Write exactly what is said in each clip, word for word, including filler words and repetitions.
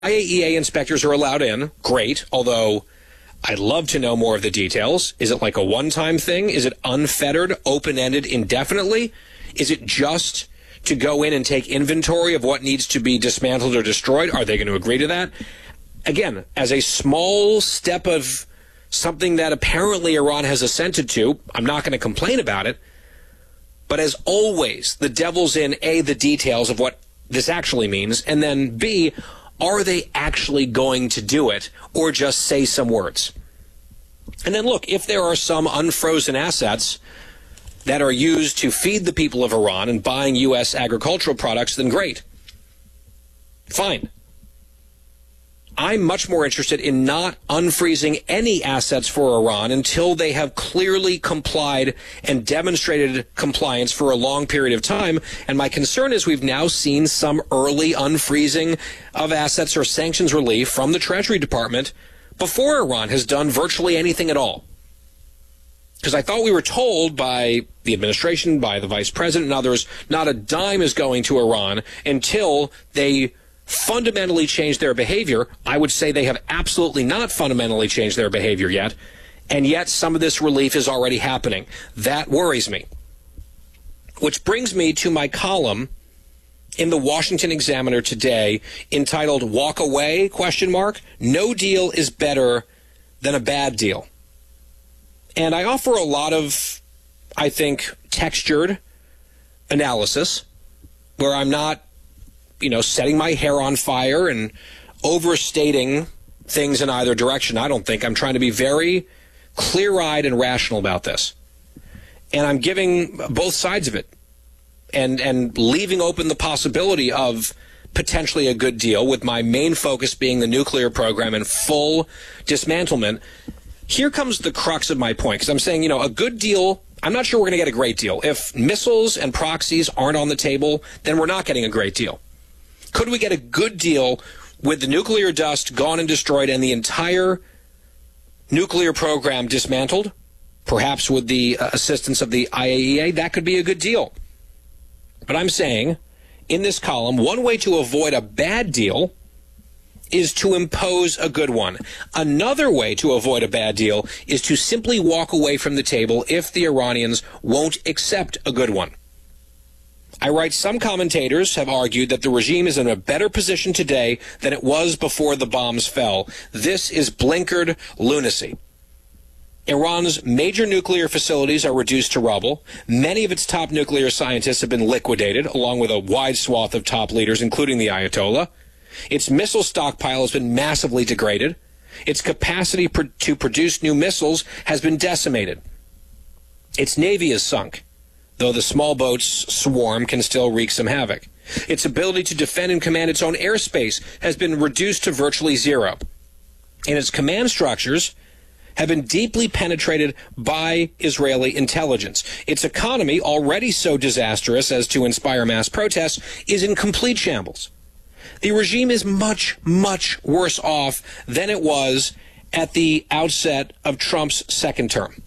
I A E A inspectors are allowed in. Great, although I'd love to know more of the details. Is it like a one-time thing? Is it unfettered, open-ended, indefinitely? Is it just to go in and take inventory of what needs to be dismantled or destroyed? Are they going to agree to that? Again, as a small step of something that apparently Iran has assented to, I'm not going to complain about it. But as always, the devil's in, A, the details of what this actually means, and then B, are they actually going to do it or just say some words? And then look, if there are some unfrozen assets that are used to feed the people of Iran and buying U S agricultural products, then great. Fine. I'm much more interested in not unfreezing any assets for Iran until they have clearly complied and demonstrated compliance for a long period of time. And my concern is we've now seen some early unfreezing of assets or sanctions relief from the Treasury Department before Iran has done virtually anything at all. Because I thought we were told by the administration, by the vice president and others, not a dime is going to Iran until they fundamentally change their behavior. I would say they have absolutely not fundamentally changed their behavior yet, and yet some of this relief is already happening. That worries me. Which brings me to my column in the Washington Examiner today entitled Walk Away, question mark, no deal is better than a bad deal. And I offer a lot of, I think, textured analysis where I'm not, you know, setting my hair on fire and overstating things in either direction. I don't think. I'm trying to be very clear-eyed and rational about this. And I'm giving both sides of it and, and leaving open the possibility of potentially a good deal, with my main focus being the nuclear program and full dismantlement. Here comes the crux of my point, because I'm saying, you know, a good deal, I'm not sure we're going to get a great deal. If missiles and proxies aren't on the table, then we're not getting a great deal. Could we get a good deal with the nuclear dust gone and destroyed and the entire nuclear program dismantled? Perhaps with the uh, assistance of the I A E A, that could be a good deal. But I'm saying, in this column, one way to avoid a bad deal is to impose a good one. Another way to avoid a bad deal is to simply walk away from the table if the Iranians won't accept a good one. I write, some commentators have argued that the regime is in a better position today than it was before the bombs fell. This is blinkered lunacy. Iran's major nuclear facilities are reduced to rubble. Many of its top nuclear scientists have been liquidated, along with a wide swath of top leaders, including the Ayatollah. Its missile stockpile has been massively degraded. Its capacity pr- to produce new missiles has been decimated. Its navy is sunk, though the small boats swarm can still wreak some havoc. Its ability to defend and command its own airspace has been reduced to virtually zero. And its command structures have been deeply penetrated by Israeli intelligence. Its economy, already so disastrous as to inspire mass protests, is in complete shambles. The regime is much, much worse off than it was at the outset of Trump's second term.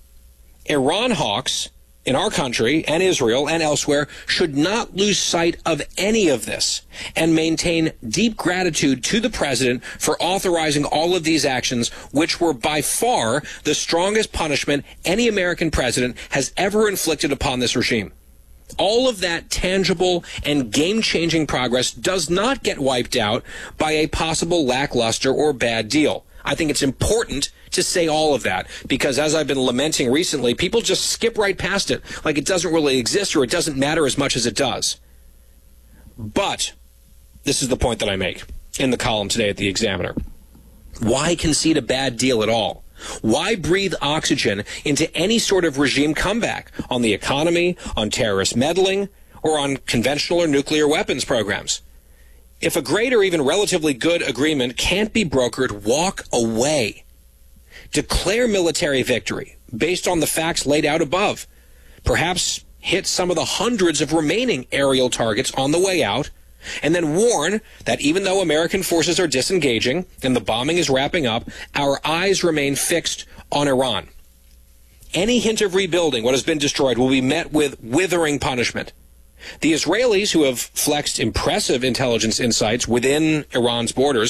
Iran hawks in our country and Israel and elsewhere should not lose sight of any of this and maintain deep gratitude to the president for authorizing all of these actions, which were by far the strongest punishment any American president has ever inflicted upon this regime. All of that tangible and game-changing progress does not get wiped out by a possible lackluster or bad deal. I think it's important to say all of that, because as I've been lamenting recently, people just skip right past it like it doesn't really exist or it doesn't matter as much as it does. But this is the point that I make in the column today at the Examiner. Why concede a bad deal at all? Why breathe oxygen into any sort of regime comeback on the economy, on terrorist meddling, or on conventional or nuclear weapons programs? If a great or even relatively good agreement can't be brokered, walk away. Declare military victory based on the facts laid out above. Perhaps hit some of the hundreds of remaining aerial targets on the way out, and then warn that even though American forces are disengaging and the bombing is wrapping up, our eyes remain fixed on Iran. Any hint of rebuilding what has been destroyed will be met with withering punishment. The Israelis, who have flexed impressive intelligence insights within Iran's borders,